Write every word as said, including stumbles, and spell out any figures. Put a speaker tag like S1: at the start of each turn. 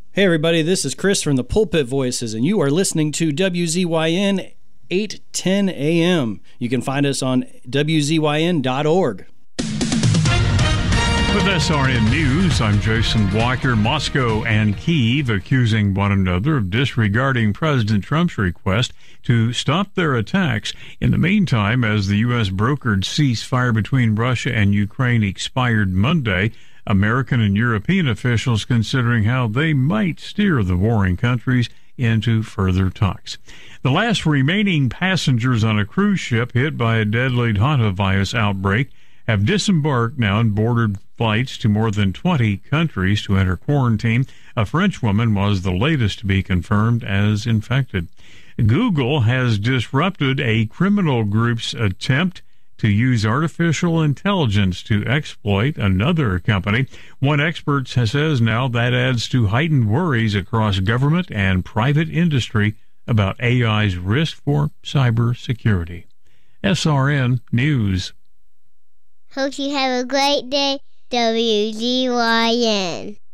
S1: Hey everybody, this is Chris from the Pulpit Voices, and you are listening to W Z Y N eight ten A M. You can find us on W Z Y N dot org.
S2: With S R N News, I'm Jason Walker. Moscow and Kyiv accusing one another of disregarding President Trump's request to stop their attacks. In the meantime, as the U S brokered ceasefire between Russia and Ukraine expired Monday, American and European officials considering how they might steer the warring countries into further talks. The last remaining passengers on a cruise ship hit by a deadly hantavirus outbreak have disembarked now and boarded flights to more than twenty countries to enter quarantine. A French woman was the latest to be confirmed as infected. Google has disrupted a criminal group's attempt to use artificial intelligence to exploit another company. One expert says now that adds to heightened worries across government and private industry about A I's risk for cybersecurity. S R N News.
S3: Hope you have a great day, W Z Y N.